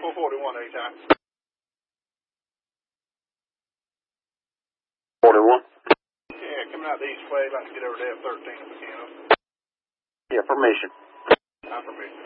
441 A-time. 41. Yeah, coming out the east way, about to get over to F13 if we can. Yeah, formation. Confirmation.